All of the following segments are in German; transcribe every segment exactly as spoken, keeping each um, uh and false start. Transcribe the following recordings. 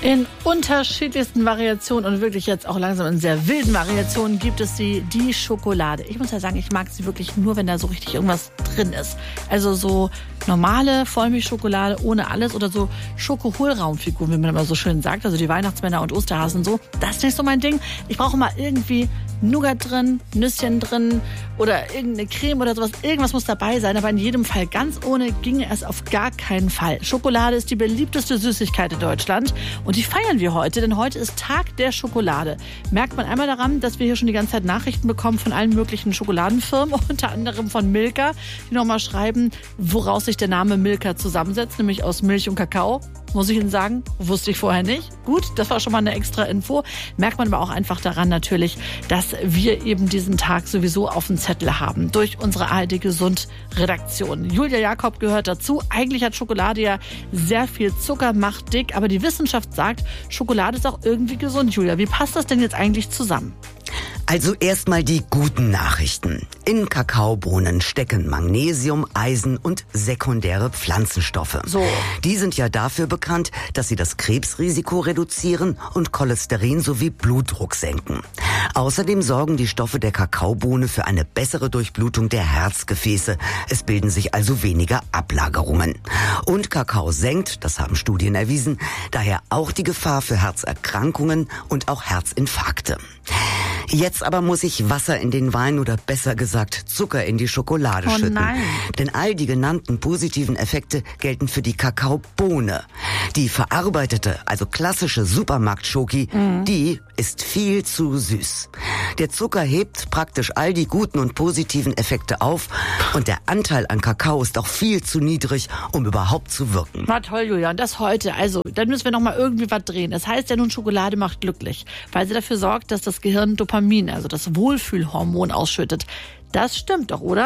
In unterschiedlichsten Variationen und wirklich jetzt auch langsam in sehr wilden Variationen gibt es die, die Schokolade. Ich muss ja sagen, ich mag sie wirklich nur, wenn da so richtig irgendwas drin ist. Also so normale Vollmilchschokolade ohne alles oder so Schokohohlraumfiguren, wie man immer so schön sagt. Also die Weihnachtsmänner und Osterhasen so. Das ist nicht so mein Ding. Ich brauche mal irgendwie Nougat drin, Nüsschen drin oder irgendeine Creme oder sowas. Irgendwas muss dabei sein, aber in jedem Fall ganz ohne ginge es auf gar keinen Fall. Schokolade ist die beliebteste Süßigkeit in Deutschland und die feiern wir heute, denn heute ist Tag der Schokolade. Merkt man einmal daran, dass wir hier schon die ganze Zeit Nachrichten bekommen von allen möglichen Schokoladenfirmen, unter anderem von Milka, die nochmal schreiben, woraus sich der Name Milka zusammensetzt, nämlich aus Milch und Kakao. Muss ich Ihnen sagen, wusste ich vorher nicht. Gut, das war schon mal eine extra Info. Merkt man aber auch einfach daran natürlich, dass wir eben diesen Tag sowieso auf dem Zettel haben. Durch unsere A R D Gesund Redaktion. Julia Jakob gehört dazu. Eigentlich hat Schokolade ja sehr viel Zucker, macht dick. Aber die Wissenschaft sagt, Schokolade ist auch irgendwie gesund. Julia, wie passt das denn jetzt eigentlich zusammen? Also erstmal die guten Nachrichten. In Kakaobohnen stecken Magnesium, Eisen und sekundäre Pflanzenstoffe. So. Die sind ja dafür bekannt, dass sie das Krebsrisiko reduzieren und Cholesterin sowie Blutdruck senken. Außerdem sorgen die Stoffe der Kakaobohne für eine bessere Durchblutung der Herzgefäße. Es bilden sich also weniger Ablagerungen. Und Kakao senkt, das haben Studien erwiesen, daher auch die Gefahr für Herzerkrankungen und auch Herzinfarkte. Jetzt aber muss ich Wasser in den Wein oder besser gesagt Zucker in die Schokolade oh schütten. Nein. Denn all die genannten positiven Effekte gelten für die Kakaobohne. Die verarbeitete, also klassische Supermarkt-Schoki, mhm. die ist viel zu süß. Der Zucker hebt praktisch all die guten und positiven Effekte auf und der Anteil an Kakao ist auch viel zu niedrig, um überhaupt zu wirken. Na toll, Julia, und das heute. Also, dann müssen wir noch mal irgendwie was drehen. Das heißt ja nun, Schokolade macht glücklich, weil sie dafür sorgt, dass das Gehirn Dopamin, also das Wohlfühlhormon, ausschüttet. Das stimmt doch, oder?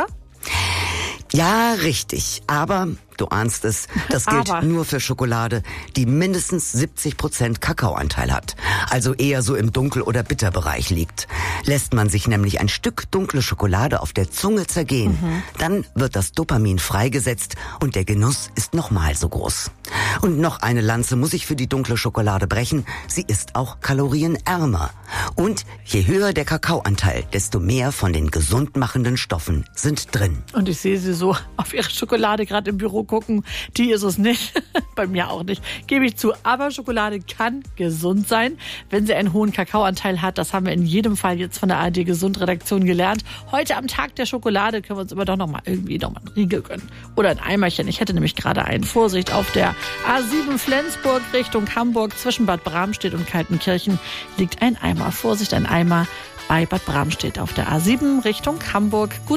Ja, richtig. Aber, du ahnst es, das gilt Aber. nur für Schokolade, die mindestens siebzig Prozent Kakaoanteil hat. Also eher so im Dunkel- oder Bitterbereich liegt. Lässt man sich nämlich ein Stück dunkle Schokolade auf der Zunge zergehen, mhm. dann wird das Dopamin freigesetzt und der Genuss ist nochmal so groß. Und noch eine Lanze muss ich für die dunkle Schokolade brechen. Sie ist auch kalorienärmer. Und je höher der Kakaoanteil, desto mehr von den gesundmachenden Stoffen sind drin. Und ich sehe sie so auf ihre Schokolade gerade im Büro gucken. Die ist es nicht. Bei mir auch nicht. Gebe ich zu. Aber Schokolade kann gesund sein, wenn sie einen hohen Kakaoanteil hat. Das haben wir in jedem Fall jetzt von der A R D Gesund Redaktion gelernt. Heute am Tag der Schokolade können wir uns aber doch noch mal irgendwie noch mal einen Riegel gönnen. Oder ein Eimerchen. Ich hätte nämlich gerade einen. Vorsicht, auf der A sieben Flensburg Richtung Hamburg zwischen Bad Bramstedt und Kaltenkirchen liegt ein Eimer. Vorsicht, ein Eimer bei Bad Bramstedt auf der A sieben Richtung Hamburg. Gut